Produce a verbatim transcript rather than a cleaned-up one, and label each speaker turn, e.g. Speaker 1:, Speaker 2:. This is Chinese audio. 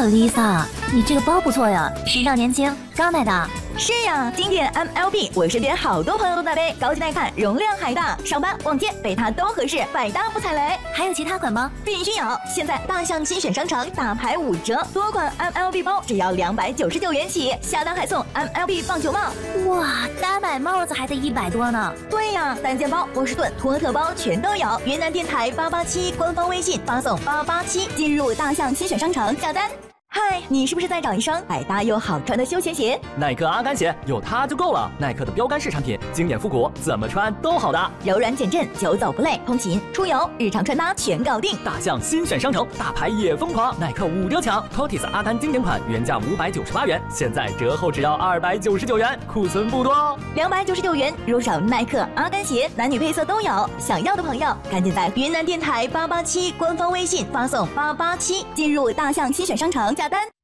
Speaker 1: Lisa， 你这个包不错呀，时尚年轻，刚买的。
Speaker 2: 是呀，经典 M L B， 我身边好多朋友都在背，高级耐看，容量还大，上班逛街背它都合适，百搭不踩雷。
Speaker 1: 还有其他款吗？
Speaker 2: 必须有！现在大象精选商城大牌五折，多款 M L B 包只要两百九十九元起，下单还送 M L B 棒球帽。
Speaker 1: 哇，单买帽子还得一百多呢。
Speaker 2: 对呀，单肩包、波士顿、托特包全都有。云南电台八八七官方微信发送八八七，进入大象精选商城下单。嗨，你是不是在找一双百搭又好穿的休闲鞋？
Speaker 3: 耐克阿甘鞋有它就够了。耐克的标杆式产品，经典复古，怎么穿都好搭，
Speaker 2: 柔软减震，久走不累，通勤、出游、日常穿搭全搞定。
Speaker 3: 大象新选商城，大牌也疯狂，耐克五折抢 ，T O T I S 阿甘经典款原价五百九十八元，现在折后只要二百九十九元，库存不多哦。
Speaker 2: 两百九十九元入手耐克阿甘鞋，男女配色都有。想要的朋友赶紧在云南电台八八七官方微信发送八八七，进入大象新选商城下单。